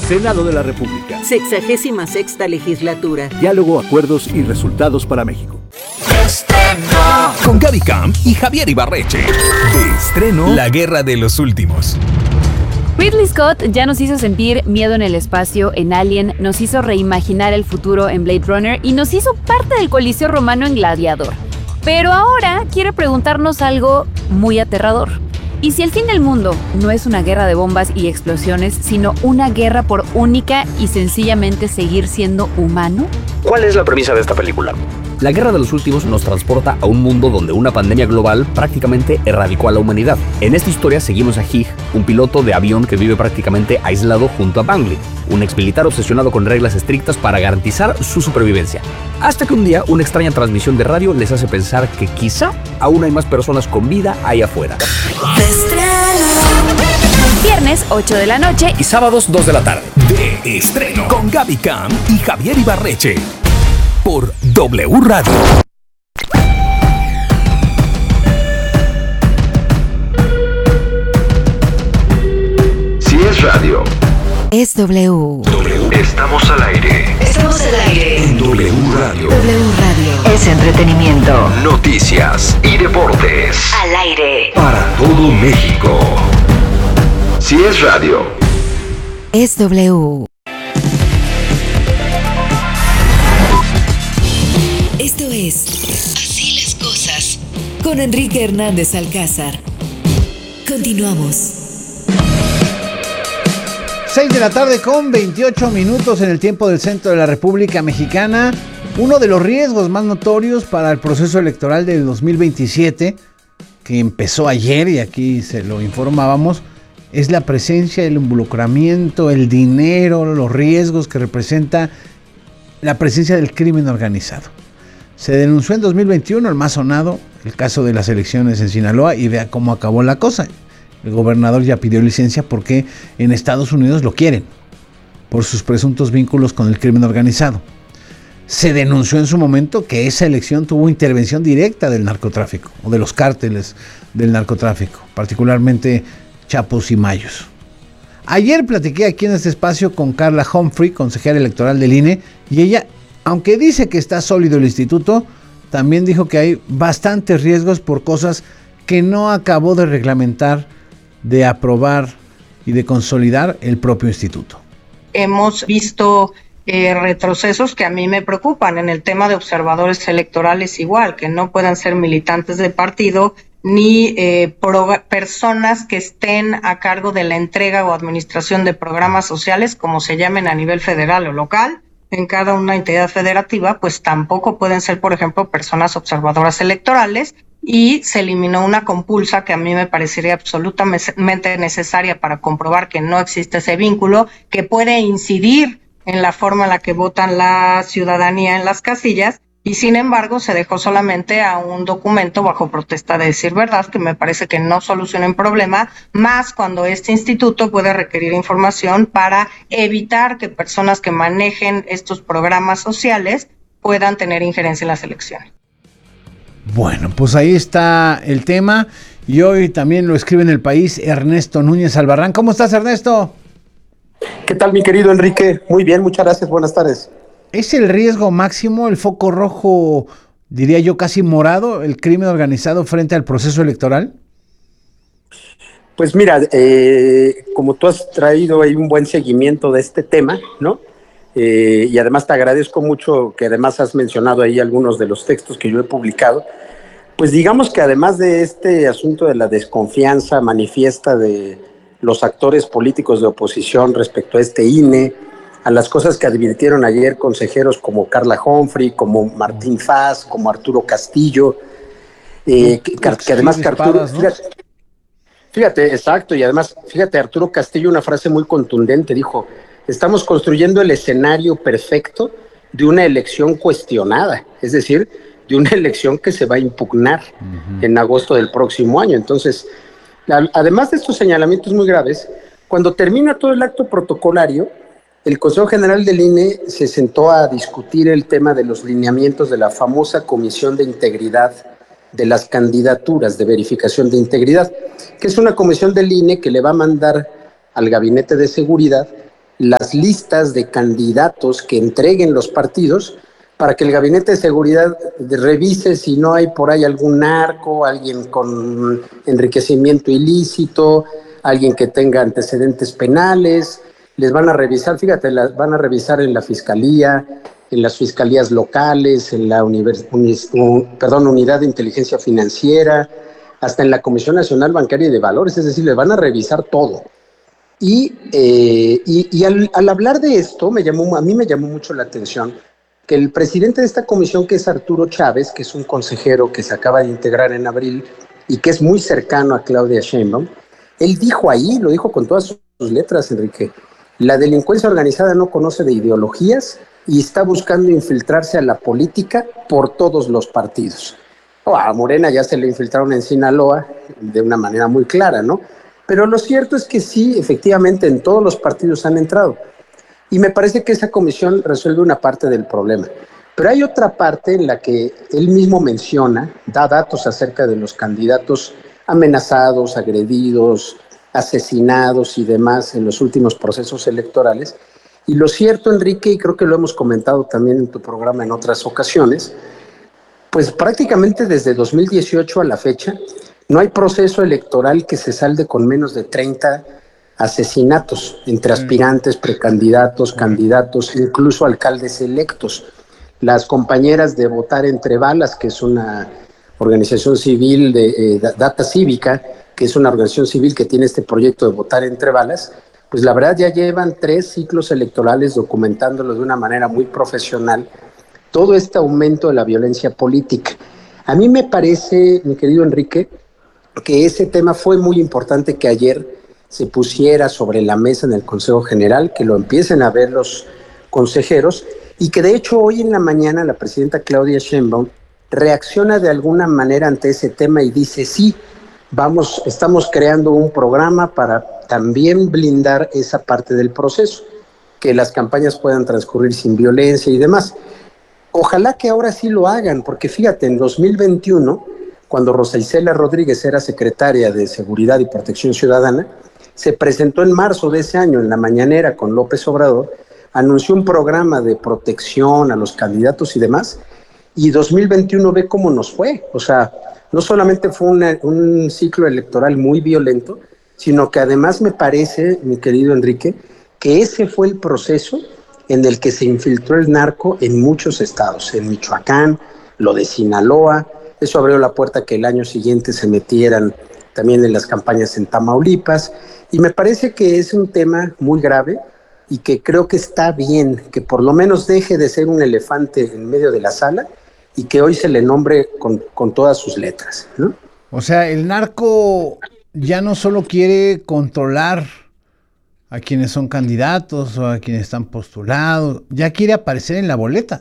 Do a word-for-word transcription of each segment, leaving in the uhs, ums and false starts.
Senado de la República. Sexagésima sexta legislatura. Diálogo, acuerdos y resultados para México. Estreno. Con Gaby Camp y Javier Ibarreche. De estreno, La Guerra de los Últimos. Ridley Scott ya nos hizo sentir miedo en el espacio en Alien, nos hizo reimaginar el futuro en Blade Runner y nos hizo parte del Coliseo Romano en Gladiador. Pero ahora quiere preguntarnos algo muy aterrador. ¿Y si el fin del mundo no es una guerra de bombas y explosiones, sino una guerra por única y sencillamente seguir siendo humano? ¿Cuál es la premisa de esta película? La Guerra de los Últimos nos transporta a un mundo donde una pandemia global prácticamente erradicó a la humanidad. En esta historia seguimos a Hig, un piloto de avión que vive prácticamente aislado junto a Bangley, un exmilitar obsesionado con reglas estrictas para garantizar su supervivencia. Hasta que un día una extraña transmisión de radio les hace pensar que quizá aún hay más personas con vida ahí afuera. Viernes ocho de la noche y sábados dos de la tarde. De estreno con Gaby Camp y Javier Ibarreche. Por W Radio. Si es radio, es W. W. Estamos al aire. Estamos al aire. En W Radio. W Radio. Es entretenimiento. Noticias y deportes. Al aire. Para todo México. Si es radio, es W. Esto es Así las cosas con Enrique Hernández Alcázar. Continuamos. seis de la tarde con veintiocho minutos en el tiempo del centro de la República Mexicana. Uno de los riesgos más notorios para el proceso electoral del dos mil veintisiete, que empezó ayer y aquí se lo informábamos, es la presencia, el involucramiento, el dinero, los riesgos que representa la presencia del crimen organizado. Se denunció en dos mil veintiuno, el más sonado, el caso de las elecciones en Sinaloa, y vea cómo acabó la cosa. El gobernador ya pidió licencia porque en Estados Unidos lo quieren, por sus presuntos vínculos con el crimen organizado. Se denunció en su momento que esa elección tuvo intervención directa del narcotráfico, o de los cárteles del narcotráfico, particularmente Chapos y Mayos. Ayer platiqué aquí en este espacio con Carla Humphrey, consejera electoral del I N E, y ella, aunque dice que está sólido el instituto, también dijo que hay bastantes riesgos por cosas que no acabó de reglamentar, de aprobar y de consolidar el propio instituto. Hemos visto eh, retrocesos que a mí me preocupan en el tema de observadores electorales igual, que no puedan ser militantes de partido ni eh, pro- personas que estén a cargo de la entrega o administración de programas sociales, como se llamen a nivel federal o local. En cada una entidad federativa, pues tampoco pueden ser, por ejemplo, personas observadoras electorales, y se eliminó una compulsa que a mí me parecería absolutamente necesaria para comprobar que no existe ese vínculo, que puede incidir en la forma en la que votan la ciudadanía en las casillas, y sin embargo se dejó solamente a un documento bajo protesta de decir verdad, que me parece que no soluciona el problema, más cuando este instituto puede requerir información para evitar que personas que manejen estos programas sociales puedan tener injerencia en las elecciones. Bueno, pues ahí está el tema, y hoy también lo escribe en El País Ernesto Núñez Albarrán. ¿Cómo estás, Ernesto? ¿Qué tal, mi querido Enrique? Muy bien, muchas gracias, buenas tardes. ¿Es el riesgo máximo, el foco rojo, diría yo casi morado, el crimen organizado frente al proceso electoral? Pues mira, eh, como tú has traído ahí un buen seguimiento de este tema, ¿no? Eh, y además te agradezco mucho que además has mencionado ahí algunos de los textos que yo he publicado. Pues digamos que además de este asunto de la desconfianza manifiesta de los actores políticos de oposición respecto a este I N E, a las cosas que advirtieron ayer consejeros como Carla Humphrey, como Martín Faz, como Arturo Castillo, eh, que, que además que Arturo, ¿no? fíjate, fíjate, exacto, y además, fíjate, Arturo Castillo, una frase muy contundente, dijo: estamos construyendo el escenario perfecto de una elección cuestionada, es decir, de una elección que se va a impugnar uh-huh. en agosto del próximo año. Entonces, además de estos señalamientos muy graves, cuando termina todo el acto protocolario, el Consejo General del I N E se sentó a discutir el tema de los lineamientos de la famosa Comisión de Integridad de las Candidaturas, de Verificación de Integridad, que es una comisión del I N E que le va a mandar al Gabinete de Seguridad las listas de candidatos que entreguen los partidos para que el Gabinete de Seguridad revise si no hay por ahí algún narco, alguien con enriquecimiento ilícito, alguien que tenga antecedentes penales. Les van a revisar, fíjate, las van a revisar en la Fiscalía, en las fiscalías locales, en la univers, unis, un, perdón, Unidad de Inteligencia Financiera, hasta en la Comisión Nacional Bancaria y de Valores, es decir, les van a revisar todo. Y, eh, y, y al, al hablar de esto, me llamó, a mí me llamó mucho la atención que el presidente de esta comisión, que es Arturo Chávez, que es un consejero que se acaba de integrar en abril y que es muy cercano a Claudia Sheinbaum, él dijo ahí, lo dijo con todas sus letras, Enrique, la delincuencia organizada no conoce de ideologías y está buscando infiltrarse a la política por todos los partidos. Oh, a Morena ya se le infiltraron en Sinaloa de una manera muy clara, ¿no? Pero lo cierto es que sí, efectivamente, en todos los partidos han entrado. Y me parece que esa comisión resuelve una parte del problema. Pero hay otra parte en la que él mismo menciona, da datos acerca de los candidatos amenazados, agredidos, asesinados y demás en los últimos procesos electorales. Y lo cierto, Enrique, y creo que lo hemos comentado también en tu programa en otras ocasiones, pues prácticamente desde dos mil dieciocho a la fecha, no hay proceso electoral que se salde con menos de treinta asesinatos entre aspirantes, precandidatos, candidatos, incluso alcaldes electos. Las compañeras de Votar Entre Balas, que es una organización civil de eh, Data Cívica, que es una organización civil que tiene este proyecto de Votar Entre Balas, pues la verdad ya llevan tres ciclos electorales documentándolo de una manera muy profesional, todo este aumento de la violencia política. A mí me parece, mi querido Enrique, que ese tema fue muy importante que ayer se pusiera sobre la mesa en el Consejo General, que lo empiecen a ver los consejeros, y que de hecho hoy en la mañana la presidenta Claudia Sheinbaum reacciona de alguna manera ante ese tema y dice, sí, vamos, estamos creando un programa para también blindar esa parte del proceso, que las campañas puedan transcurrir sin violencia y demás. Ojalá que ahora sí lo hagan, porque fíjate, en dos mil veintiuno, cuando Rosa Isela Rodríguez era secretaria de Seguridad y Protección Ciudadana, se presentó en marzo de ese año en la mañanera con López Obrador, anunció un programa de protección a los candidatos y demás, y dos mil veintiuno ve cómo nos fue. O sea, no solamente fue una, un ciclo electoral muy violento, sino que además me parece, mi querido Enrique, que ese fue el proceso en el que se infiltró el narco en muchos estados, en Michoacán, lo de Sinaloa. Eso abrió la puerta que el año siguiente se metieran también en las campañas en Tamaulipas, y me parece que es un tema muy grave y que creo que está bien que por lo menos deje de ser un elefante en medio de la sala y que hoy se le nombre con, con todas sus letras, ¿no? O sea, el narco ya no solo quiere controlar a quienes son candidatos o a quienes están postulados, ya quiere aparecer en la boleta.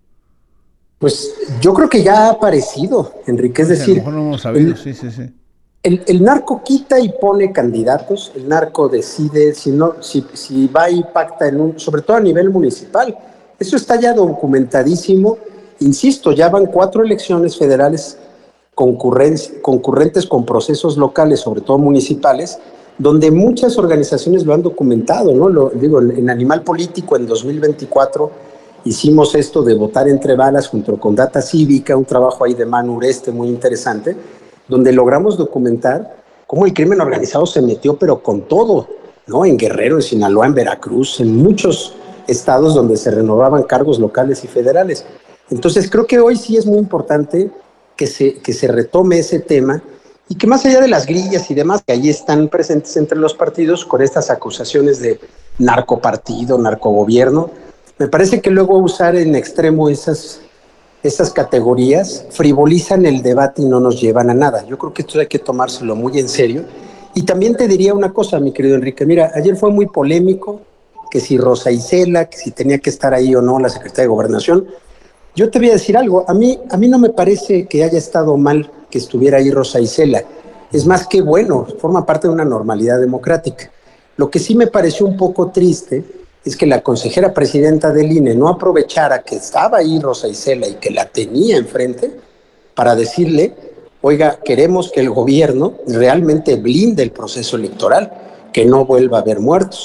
Pues yo creo que ya ha aparecido, Enrique, es O sea, decir, a lo mejor no hemos sabido, el, sí, sí, sí. El, el narco quita y pone candidatos, el narco decide si no, si, si va y pacta en un, sobre todo a nivel municipal. Eso está ya documentadísimo. Insisto, ya van cuatro elecciones federales concurrentes con procesos locales, sobre todo municipales, donde muchas organizaciones lo han documentado, ¿no? Lo, digo, en Animal Político en dos mil veinticuatro hicimos esto de Votar Entre Balas junto con Data Cívica, un trabajo ahí de Manu Ureste muy interesante, donde logramos documentar cómo el crimen organizado se metió, pero con todo, ¿no? En Guerrero, en Sinaloa, en Veracruz, en muchos estados donde se renovaban cargos locales y federales. Entonces creo que hoy sí es muy importante que se, que se retome ese tema y que más allá de las grillas y demás que ahí están presentes entre los partidos con estas acusaciones de narcopartido, narcogobierno, me parece que luego usar en extremo esas, esas categorías frivolizan el debate y no nos llevan a nada. Yo creo que esto hay que tomárselo muy en serio. Y también te diría una cosa, mi querido Enrique, mira, ayer fue muy polémico que si Rosa Isela, que si tenía que estar ahí o no la secretaria de Gobernación. Yo te voy a decir algo, a mí, a mí no me parece que haya estado mal que estuviera ahí Rosa Isela. Es más que bueno, forma parte de una normalidad democrática. Lo que sí me pareció un poco triste es que la consejera presidenta del I N E no aprovechara que estaba ahí Rosa Isela y que la tenía enfrente para decirle, oiga, queremos que el gobierno realmente blinde el proceso electoral, que no vuelva a haber muertos,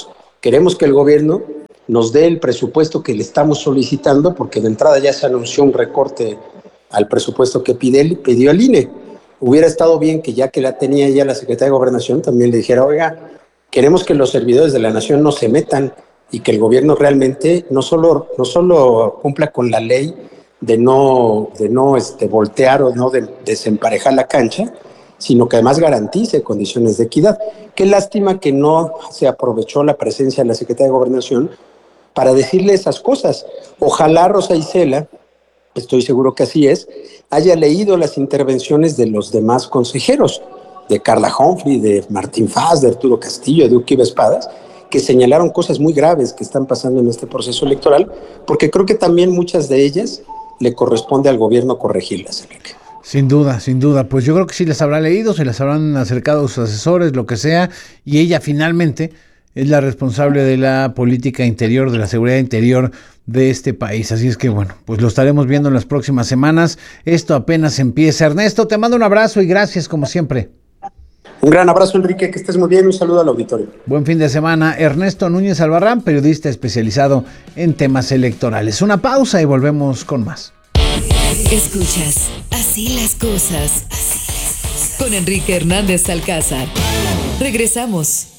Queremos que el gobierno nos dé el presupuesto que le estamos solicitando, porque de entrada ya se anunció un recorte al presupuesto que pide, pidió el I N E. Hubiera estado bien que ya que la tenía ya la Secretaría de Gobernación también le dijera, oiga, queremos que los servidores de la nación no se metan y que el gobierno realmente no solo, no solo cumpla con la ley de no, de no este, voltear o no de, desemparejar la cancha, sino que además garantice condiciones de equidad. Qué lástima que no se aprovechó la presencia de la Secretaría de Gobernación para decirle esas cosas. Ojalá Rosa Isela, estoy seguro que así es, haya leído las intervenciones de los demás consejeros, de Carla Humphrey, de Martín Faz, de Arturo Castillo, de Uquiba Espadas, que señalaron cosas muy graves que están pasando en este proceso electoral, porque creo que también muchas de ellas le corresponde al gobierno corregirlas, Enrique. Sin duda, sin duda. Pues yo creo que sí las habrá leído, se las habrán acercado a sus asesores, lo que sea, y ella finalmente es la responsable de la política interior, de la seguridad interior de este país. Así es que bueno, pues lo estaremos viendo en las próximas semanas. Esto apenas empieza. Ernesto, te mando un abrazo y gracias como siempre. Un gran abrazo, Enrique, que estés muy bien. Un saludo al auditorio. Buen fin de semana. Ernesto Núñez Albarrán, periodista especializado en temas electorales. Una pausa y volvemos con más. Escuchas Así las cosas con Enrique Hernández Alcázar. Regresamos.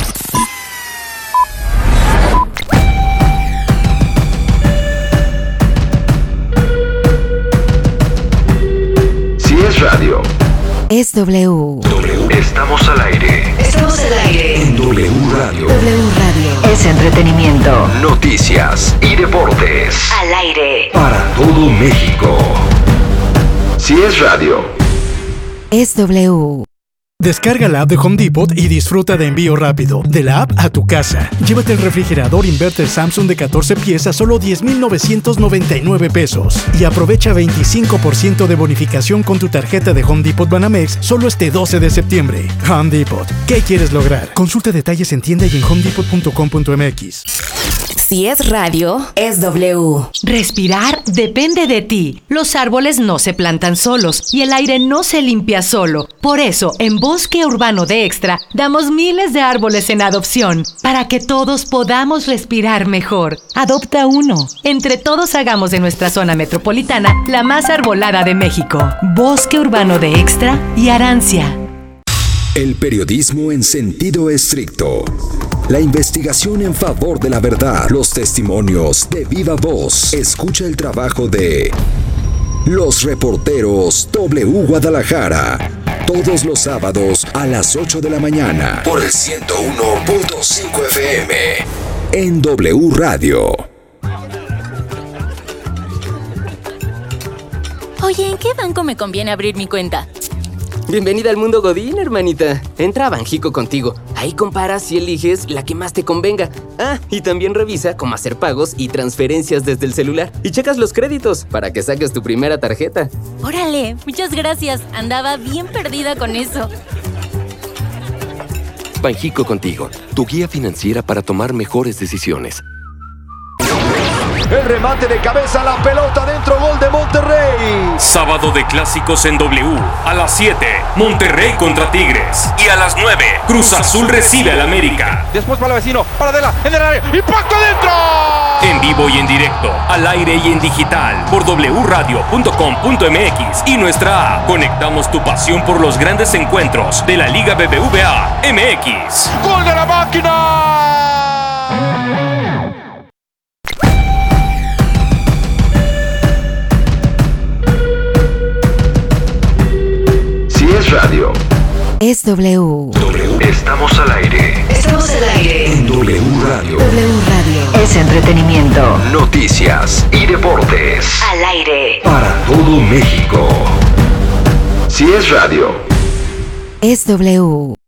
Si es radio, es W. W. Estamos al aire. Estamos al aire. En W Radio. W Radio. Es entretenimiento. Noticias y deportes. Al aire. Para todo México. Si es radio, es W. Descarga la app de Home Depot y disfruta de envío rápido, de la app a tu casa. Llévate el refrigerador inverter Samsung de catorce piezas a solo diez mil novecientos noventa y nueve pesos. Y aprovecha veinticinco por ciento de bonificación con tu tarjeta de Home Depot Banamex solo este doce de septiembre. Home Depot. ¿Qué quieres lograr? Consulta detalles en tienda y en home depot punto com punto m x. Si es radio, es W. Respirar depende de ti. Los árboles no se plantan solos y el aire no se limpia solo. Por eso, en Bosque Urbano de Extra, damos miles de árboles en adopción para que todos podamos respirar mejor. Adopta uno. Entre todos hagamos de nuestra zona metropolitana la más arbolada de México. Bosque Urbano de Extra y Arancia. El periodismo en sentido estricto. La investigación en favor de la verdad. Los testimonios de viva voz. Escucha el trabajo de los reporteros W Guadalajara. Todos los sábados a las ocho de la mañana. Por el ciento uno punto cinco F M. En W Radio. Oye, ¿en qué banco me conviene abrir mi cuenta? Bienvenida al mundo Godín, hermanita. Entra a Banjico contigo. Ahí comparas y eliges la que más te convenga. Ah, y también revisa cómo hacer pagos y transferencias desde el celular. Y checas los créditos para que saques tu primera tarjeta. Órale, muchas gracias. Andaba bien perdida con eso. Banjico contigo, tu guía financiera para tomar mejores decisiones. El remate de cabeza, la pelota dentro, gol de Monterrey. Sábado de clásicos en W. A las siete, Monterrey contra Tigres. Y a las nueve, Cruz Azul recibe al América. Después para el vecino, para Adela, en el área, ¡impacto dentro! En vivo y en directo, al aire y en digital, por w radio punto com punto m x y nuestra app. Conectamos tu pasión por los grandes encuentros de la Liga B B V A M X. ¡Gol de la máquina! Es radio. Es W. W. Estamos al aire. Estamos al aire. En W Radio. W Radio. Es entretenimiento. Noticias y deportes. Al aire. Para todo México. Si es radio, es W.